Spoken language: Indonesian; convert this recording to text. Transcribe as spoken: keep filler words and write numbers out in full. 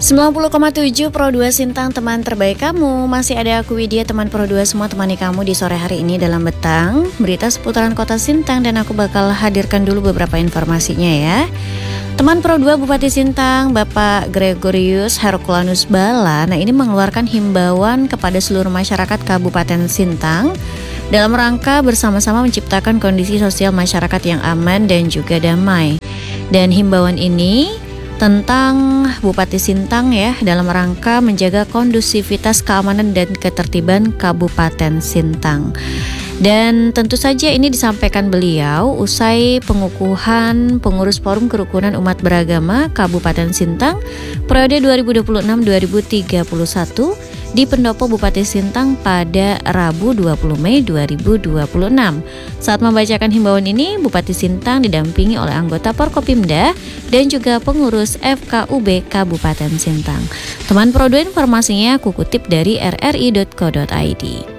sembilan puluh koma tujuh Pro dua Sintang, teman terbaik kamu. Masih ada aku Widya, teman Pro dua semua, temani kamu di sore hari ini dalam Betang berita seputaran kota Sintang. Dan aku bakal hadirkan dulu beberapa informasinya ya. Teman Pro dua Bupati Sintang, Bapak Gregorius Herculanus Bala, nah ini mengeluarkan himbauan kepada seluruh masyarakat Kabupaten Sintang dalam rangka bersama-sama menciptakan kondisi sosial masyarakat yang aman dan juga damai. Dan himbauan ini tentang Bupati Sintang ya, dalam rangka menjaga kondusivitas keamanan dan ketertiban Kabupaten Sintang. Dan tentu saja ini disampaikan beliau usai pengukuhan pengurus Forum Kerukunan Umat Beragama Kabupaten Sintang periode dua ribu dua puluh enam sampai dua ribu tiga puluh satu di Pendopo Bupati Sintang pada Rabu dua puluh Mei dua ribu dua puluh enam. Saat membacakan himbauan ini, Bupati Sintang didampingi oleh anggota Porkopimda dan juga pengurus F K U B Kabupaten Sintang. Teman Pro dua informasinya aku kutip dari r r i dot co dot i d.